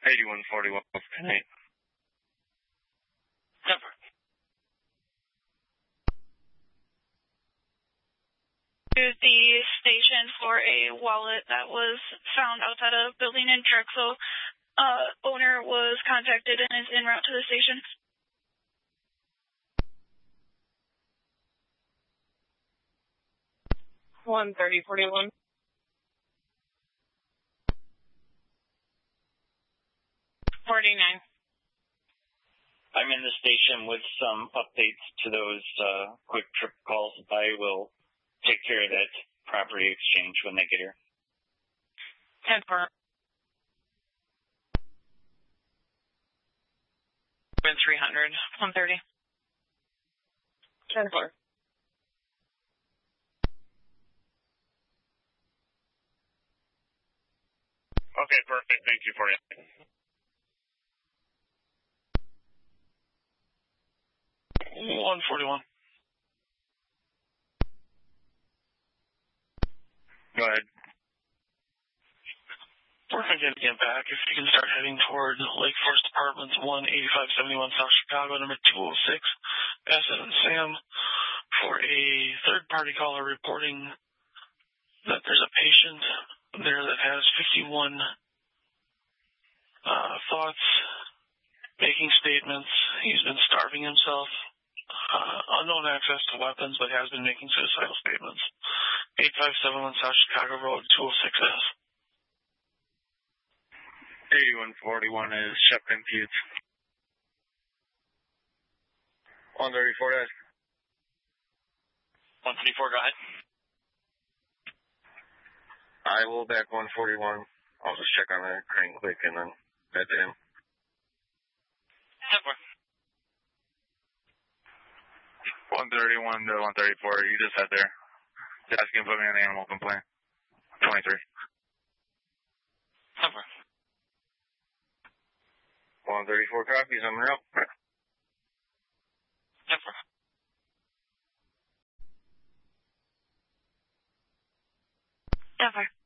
8141 Penny. Denver. To the station for a wallet that was found outside a building in Drexel. Owner was contacted and is en route to the station. One 3041. I'm in the station with some updates to those quick trip calls. I will take care of that property exchange when they get here. 10-4. 300. 130. 10-4. Okay, perfect. Thank you for you. $141. Go ahead. We're going to get back. If you can start heading toward Lake Forest Apartments, 18571 South Chicago, number 206, Bassett and Sam, for a third-party caller reporting that there's a patient there that has 51 thoughts, making statements. He's been starving himself. Unknown access to weapons, but has been making suicidal statements. 8571 South Chicago Road, 206S. 8141 is Shepton Pews. 134 dash. 134, go ahead. I will back 141. I'll just check on that crane quick and then head to him. 10-4. 131 to 134. You just head there. Just can put me on the animal complaint. 23. 10-4. 134 copies. I'm real. 10-4. 10-4.